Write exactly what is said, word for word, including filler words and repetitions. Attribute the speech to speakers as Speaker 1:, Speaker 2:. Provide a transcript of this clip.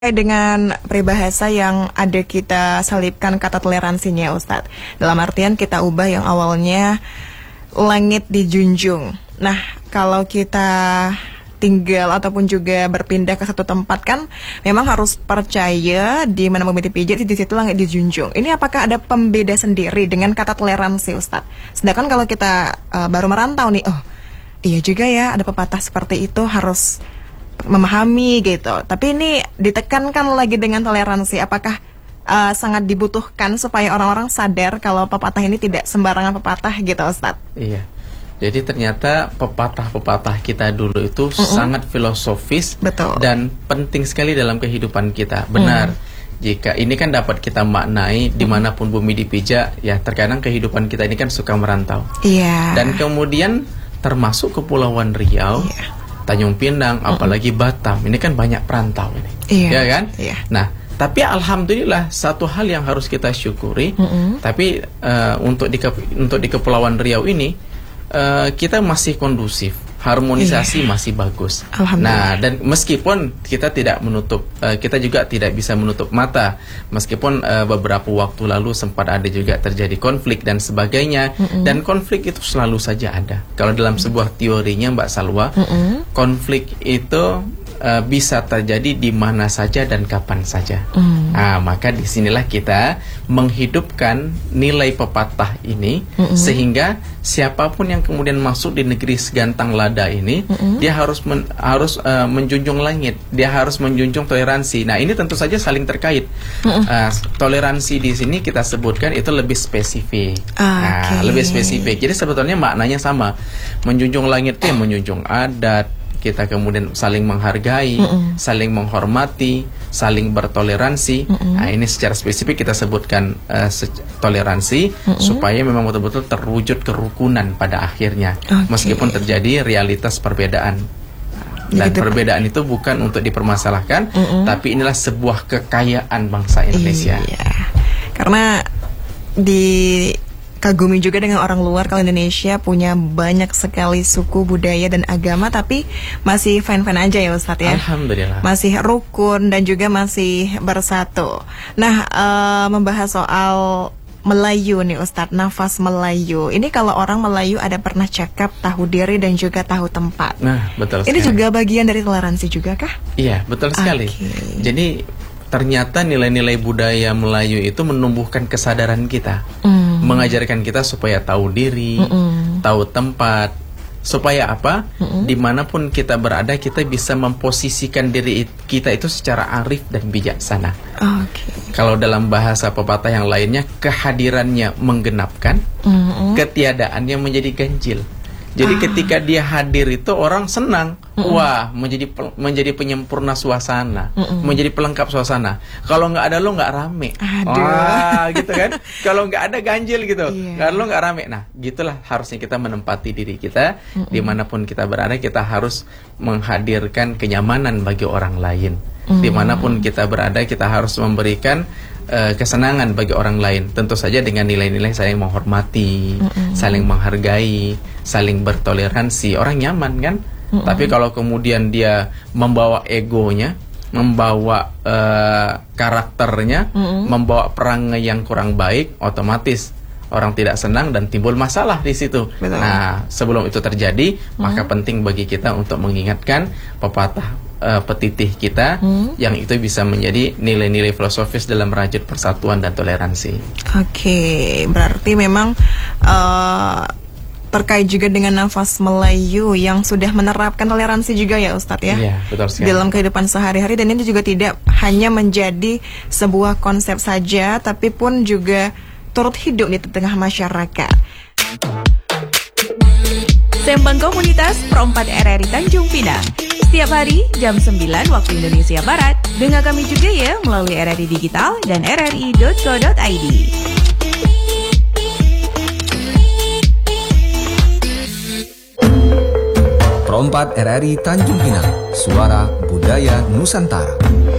Speaker 1: Dengan peribahasa yang ada kita selipkan kata toleransinya, Ustadz. Dalam artian kita ubah yang awalnya langit dijunjung. Nah, kalau kita tinggal ataupun juga berpindah ke satu tempat kan memang harus percaya di mana bumi dipijit di situ langit dijunjung. Ini apakah ada pembeda sendiri dengan kata toleransi, Ustadz? Sedangkan kalau kita uh, baru merantau nih, oh iya juga ya ada pepatah seperti itu, harus memahami gitu. Tapi ini ditekankan lagi dengan toleransi. Apakah uh, sangat dibutuhkan supaya orang-orang sadar kalau pepatah ini tidak sembarangan pepatah gitu, Ustadz?
Speaker 2: Iya. Jadi ternyata pepatah-pepatah kita dulu itu uh-uh. sangat filosofis. Betul. Dan penting sekali dalam kehidupan kita. Benar. Mm. Jika ini kan dapat kita maknai dimanapun bumi dipijak, ya terkadang kehidupan kita ini kan suka merantau. Iya. Dan kemudian termasuk Kepulauan Riau. Iya. Tanjung Pinang, apalagi mm-hmm. Batam, ini kan banyak perantau ini, iya, ya kan? Iya. Nah, tapi alhamdulillah satu hal yang harus kita syukuri, mm-hmm. tapi uh, untuk di untuk di Kepulauan Riau ini uh, kita masih kondusif, harmonisasi iya. masih bagus. Nah, dan meskipun kita tidak menutup, uh, kita juga tidak bisa menutup mata, meskipun uh, beberapa waktu lalu sempat ada juga terjadi konflik dan sebagainya, mm-hmm. dan konflik itu selalu saja ada. Kalau dalam sebuah teorinya Mbak Salwa, mm-hmm. konflik itu uh, bisa terjadi di mana saja dan kapan saja. Mm. Nah, maka disinilah kita menghidupkan nilai pepatah ini, mm-hmm. sehingga siapapun yang kemudian masuk di negeri segantang lada ini, mm-hmm. dia harus men, harus uh, menjunjung langit, dia harus menjunjung toleransi. Nah, ini tentu saja saling terkait. Mm-hmm. uh, toleransi di sini kita sebutkan itu lebih spesifik. Ah, nah, okay. lebih spesifik. Jadi sebetulnya maknanya sama. Menjunjung langit itu yang menjunjung adat, kita kemudian saling menghargai, mm-mm. saling menghormati, saling bertoleransi. Mm-mm. Nah, ini secara spesifik kita sebutkan uh, toleransi, mm-mm. supaya memang betul-betul terwujud kerukunan pada akhirnya, okay. meskipun terjadi realitas perbedaan. Dan gitu, perbedaan itu bukan untuk dipermasalahkan, mm-mm. tapi inilah sebuah kekayaan bangsa Indonesia.
Speaker 1: Iya. Karena di kagumi juga dengan orang luar kalau Indonesia punya banyak sekali suku, budaya, dan agama, tapi masih fine-fine aja ya Ustadz ya.
Speaker 2: Alhamdulillah.
Speaker 1: Masih rukun dan juga masih bersatu. Nah, uh, membahas soal Melayu nih Ustadz, nafas Melayu. Ini kalau orang Melayu ada pernah cakap tahu diri dan juga tahu tempat.
Speaker 2: Nah, betul sekali.
Speaker 1: Ini juga bagian dari toleransi juga kah?
Speaker 2: Iya, betul sekali. Okay. Jadi ternyata nilai-nilai budaya Melayu itu menumbuhkan kesadaran kita, mm. mengajarkan kita supaya tahu diri, mm-mm. tahu tempat, supaya apa? Mm-mm. Dimanapun kita berada, kita bisa memposisikan diri kita itu secara arif dan bijaksana. Okay. Kalau dalam bahasa pepatah yang lainnya, kehadirannya menggenapkan, mm-mm. ketiadaannya menjadi ganjil. Jadi ah. ketika dia hadir itu orang senang, mm-mm. wah menjadi menjadi penyempurna suasana, mm-mm. menjadi pelengkap suasana. Kalau nggak ada lo nggak rame,
Speaker 1: Aduh.
Speaker 2: wah gitu kan? Kalau nggak ada ganjil gitu,
Speaker 1: yeah.
Speaker 2: kalau nggak rame. Nah, gitulah harusnya kita menempati diri kita, mm-mm. dimanapun kita berada, kita harus menghadirkan kenyamanan bagi orang lain. Mm-mm. Dimanapun kita berada, kita harus memberikan Uh, kesenangan bagi orang lain, tentu saja dengan nilai-nilai saling menghormati, mm-mm. saling menghargai, saling bertoleransi. Orang nyaman kan? Mm-mm. Tapi kalau kemudian dia membawa egonya, membawa uh, karakternya, mm-mm. membawa perangai yang kurang baik, otomatis orang tidak senang dan timbul masalah di situ. Betul. Nah, sebelum itu terjadi, mm-hmm. maka penting bagi kita untuk mengingatkan pepatah uh, petitih kita, mm-hmm. yang itu bisa menjadi nilai-nilai filosofis dalam merajut persatuan dan toleransi.
Speaker 1: Oke, okay, berarti memang uh, terkait juga dengan nafas Melayu yang sudah menerapkan toleransi juga ya Ustadz ya.
Speaker 2: Iya, betul sekali.
Speaker 1: Dalam kehidupan sehari-hari, dan ini juga tidak hanya menjadi sebuah konsep saja, tapi pun juga turut hidup di tengah masyarakat.
Speaker 3: Sembang Komunitas Perempat R R I Tanjung Pinang. Setiap hari jam sembilan waktu Indonesia Barat. Dengar kami juga ya melalui R R I Digital dan r r i dot co dot i d.
Speaker 4: Perempat R R I Tanjung Pinang, suara budaya Nusantara.